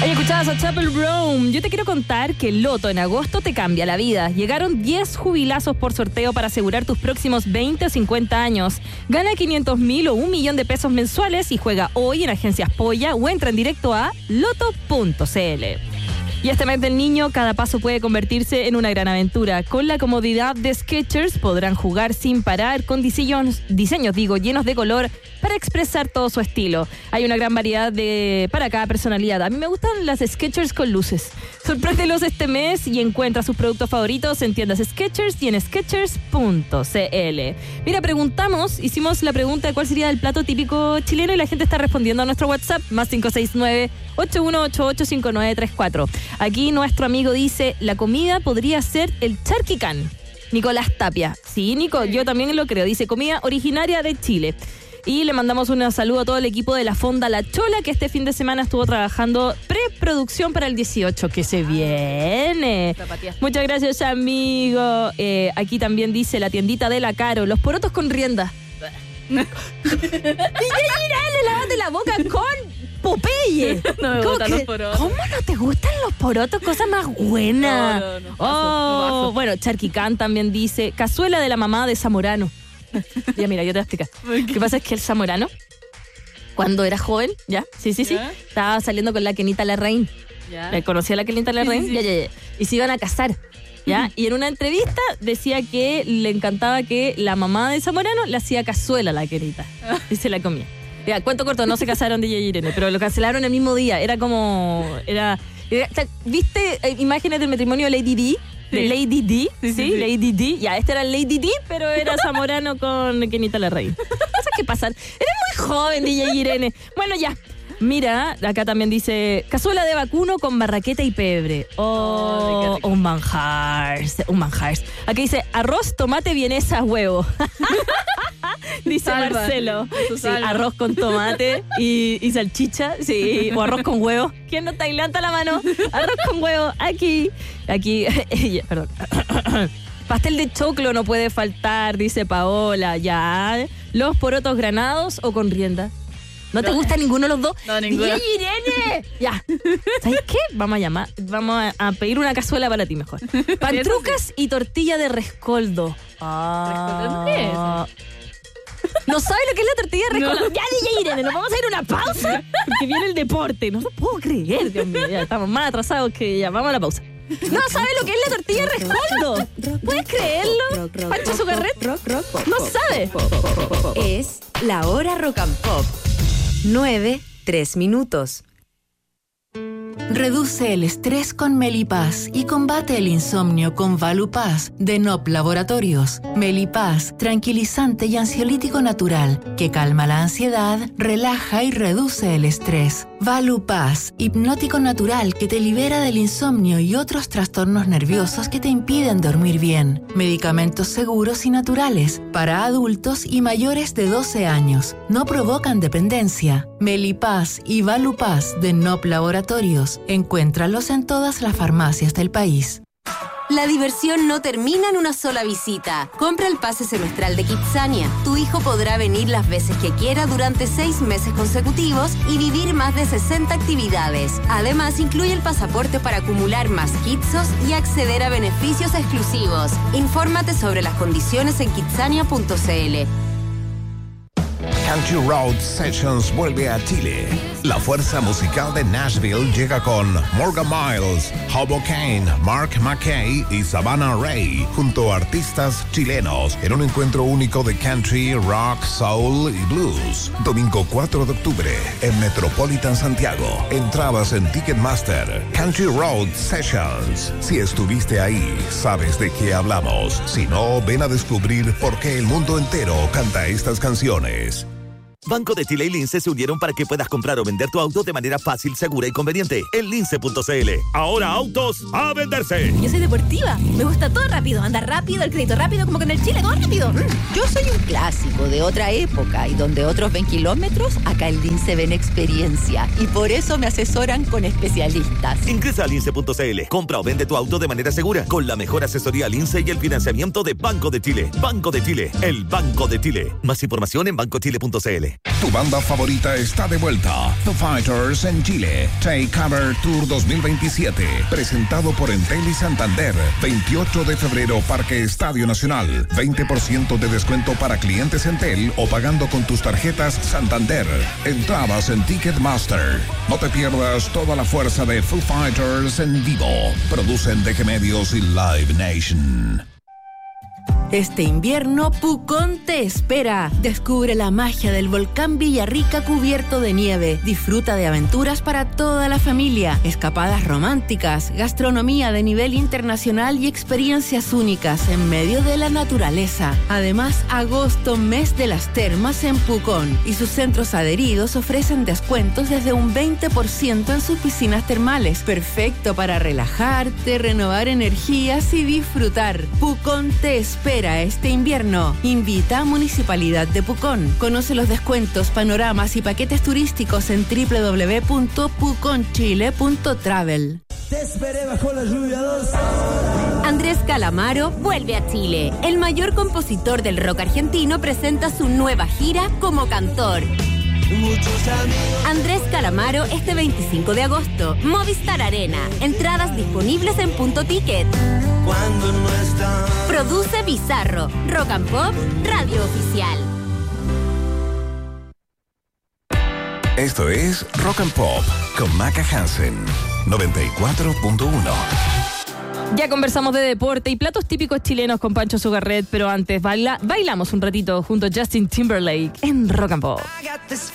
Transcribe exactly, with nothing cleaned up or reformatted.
Oye, escuchabas a Chapel Brown. Yo te quiero contar que el Loto en agosto te cambia la vida. Llegaron diez jubilazos por sorteo para asegurar tus próximos veinte o cincuenta años. Gana quinientos mil o un millón de pesos mensuales y juega hoy en Agencias Polla o entra en directo a loto punto c l. Y este mes del niño, cada paso puede convertirse en una gran aventura. Con la comodidad de Skechers podrán jugar sin parar con diseños, diseños digo, llenos de color para expresar todo su estilo. Hay una gran variedad de para cada personalidad. A mí me gustan las Skechers con luces. Sorpréndelos este mes y encuentra sus productos favoritos en tiendas Skechers y en skechers punto c l. Mira, preguntamos, hicimos la pregunta de cuál sería el plato típico chileno y la gente está respondiendo a nuestro WhatsApp, más cinco seis nueve, ocho uno ocho ocho, cinco nueve tres cuatro. Aquí nuestro amigo dice, la comida podría ser el charquicán. Nicolás Tapia. Sí, Nico, yo también lo creo. Dice, comida originaria de Chile. Y le mandamos un saludo a todo el equipo de la Fonda La Chola, que este fin de semana estuvo trabajando preproducción para el dieciocho, que se viene. Muchas gracias, amigo. Eh, aquí también dice la tiendita de la Caro, los porotos con rienda. Y le lávate la boca con Popeye. No me ¿Cómo, gustan que, los porotos. ¿Cómo no te gustan los porotos? Cosa más buena. No, no, no, paso, oh, no paso. Bueno, Charquicán también dice, cazuela de la mamá de Zamorano. Ya, mira, yo te voy a explicar. Lo que pasa es que el Zamorano, cuando era joven, ya, sí, sí, sí, ¿Ya? estaba saliendo con la Kenita Larraín. Ya. ¿Conocía a la Kenita Larraín? Sí, sí, Ya, sí. ya, ya. Y se iban a casar, ¿ya? Y en una entrevista decía que le encantaba que la mamá de Zamorano le hacía cazuela a la Kenita. Y se la comía. Ya, cuento corto, no se casaron D J y Irene, pero lo cancelaron el mismo día. Era como... era, era ¿Viste eh, imágenes del matrimonio de Lady D? De Sí. Lady D, Sí, ¿sí? sí, sí. Lady D. Ya, este era Lady D, pero era Zamorano con Kenita Larraín. Cosas que pasan. Eres muy joven, D J Irene. Bueno, ya. Mira, acá también dice cazuela de vacuno con barraqueta y pebre. Oh, qué Oh, rico. un manjar. Un manjar. Aquí dice arroz, tomate, vienesa, huevo. Dice Salva. Marcelo. Eso Sí, salva. arroz con tomate y, y salchicha. Sí, o arroz con huevo. ¿Quién no está? Levanta la mano. Arroz con huevo. Aquí. Aquí. Ya, perdón. Pastel de choclo no puede faltar, dice Paola. Ya. Los porotos granados o con rienda. ¿No te No. gusta ninguno de los dos? No, ninguno. D J Irene. Ya. ¿Sabes qué? Vamos a llamar. Vamos a, a pedir una cazuela para ti mejor. Pantrucas y tortilla de rescoldo. Ah. ¿Rescoldo qué es? ¿No sabes lo que es la tortilla de rescoldo? No. Ya, D J Irene, nos vamos a ir a una pausa porque viene el deporte. No lo puedo creer, Dios mío. Ya estamos más atrasados que ya. Vamos a la pausa. ¿No sabes lo que es la tortilla de rescoldo? ¿Puedes creerlo? ¿Pancho Sugarret? ¿No sabe? Es la hora rock and pop. nueve, tres minutos. Reduce el estrés con Melipaz y combate el insomnio con Valupaz de N O P Laboratorios. Melipaz, tranquilizante y ansiolítico natural, que calma la ansiedad, relaja y reduce el estrés. Valupaz, hipnótico natural que te libera del insomnio y otros trastornos nerviosos que te impiden dormir bien. Medicamentos seguros y naturales para adultos y mayores de doce años. No provocan dependencia. Melipaz y Valupaz de N O P Laboratorios. Encuéntralos en todas las farmacias del país. La diversión no termina en una sola visita. Compra el pase semestral de Kidzania. Tu hijo podrá venir las veces que quiera durante seis meses consecutivos y vivir más de sesenta actividades. Además, incluye el pasaporte para acumular más kitsos y acceder a beneficios exclusivos. Infórmate sobre las condiciones en kidzania punto c l. Country Road Sessions vuelve a Chile. La fuerza musical de Nashville llega con Morgan Miles, Hobo Kane, Mark McKay y Savannah Ray, junto a artistas chilenos, en un encuentro único de country, rock, soul y blues. Domingo cuatro de octubre, en Metropolitan Santiago. Entradas en Ticketmaster. Country Road Sessions. Si estuviste ahí, sabes de qué hablamos. Si no, ven a descubrir por qué el mundo entero canta estas canciones. Banco de Chile y Lince se unieron para que puedas comprar o vender tu auto de manera fácil, segura y conveniente en lince punto c l. Ahora autos a venderse. Yo soy deportiva. Me gusta todo rápido. Andar rápido, el crédito rápido, como que en el Chile, todo rápido. Yo soy un clásico de otra época y donde otros ven kilómetros, acá en Lince ven experiencia y por eso me asesoran con especialistas. Ingresa a lince punto c l. Compra o vende tu auto de manera segura con la mejor asesoría Lince y el financiamiento de Banco de Chile. Banco de Chile, el Banco de Chile. Más información en banco chile punto c l. Chile. Tu banda favorita está de vuelta. Foo Fighters en Chile. Take Cover Tour dos mil veintisiete. Presentado por Entel y Santander. veintiocho de febrero, Parque Estadio Nacional. veinte por ciento de descuento para clientes Entel o pagando con tus tarjetas Santander. Entradas en Ticketmaster. No te pierdas toda la fuerza de Foo Fighters en vivo. Producen D G Medios y Live Nation. Este invierno, Pucón te espera. Descubre la magia del volcán Villarrica cubierto de nieve. Disfruta de aventuras para toda la familia, escapadas románticas, gastronomía de nivel internacional y experiencias únicas en medio de la naturaleza. Además, agosto, mes de las termas en Pucón, y sus centros adheridos ofrecen descuentos desde un veinte por ciento en sus piscinas termales. Perfecto para relajarte, renovar energías y disfrutar. Pucón te espera este invierno. Invita a Municipalidad de Pucón. Conoce los descuentos, panoramas y paquetes turísticos en doble u doble u doble u punto puconchile punto travel. Te esperé bajo la lluvia dos. Andrés Calamaro vuelve a Chile. El mayor compositor del rock argentino presenta su nueva gira como cantor. Andrés Calamaro este veinticinco de agosto, Movistar Arena. Entradas disponibles en Punto Ticket. Cuando no está. Produce Bizarro, Rock and Pop, Radio Oficial. Esto es Rock and Pop con Maca Hansen, noventa y cuatro punto uno. Ya conversamos de deporte y platos típicos chilenos con Pancho Sugarret, pero antes baila, bailamos un ratito junto a Justin Timberlake en Rock and Pop.